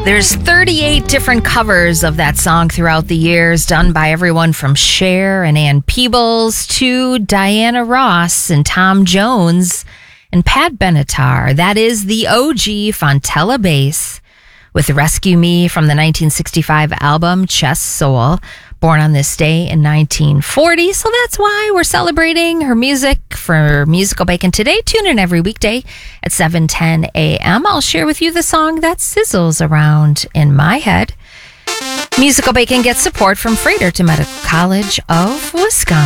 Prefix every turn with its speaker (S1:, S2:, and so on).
S1: There's 38 different covers of that song throughout the years, done by everyone from Cher and Ann Peebles to Diana Ross and Tom Jones and Pat Benatar. That is the OG Fontella bass with Rescue Me from the 1965 album Chest Soul, born on this day in 1940. So that's why we're celebrating her music for Musical Bacon today. Tune in every weekday at 7:10 a.m. I'll share with you the song that sizzles around in my head. Musical Bacon gets support from Freighter to Medical College of Wisconsin.